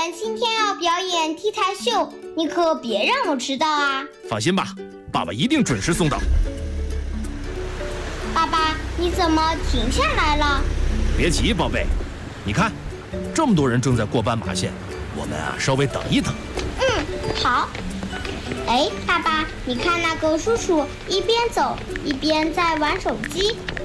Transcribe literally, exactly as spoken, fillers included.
们今天要表演 T 台秀，你可别让我迟到啊！ 放心吧，爸爸一定准时送到。 爸爸，你怎么停下来了？ 别急，宝贝，你看，这么多人正在过斑马线，我们啊稍微等一等。 嗯，好。哎，爸爸，你看那个叔叔一边走一边在玩手机。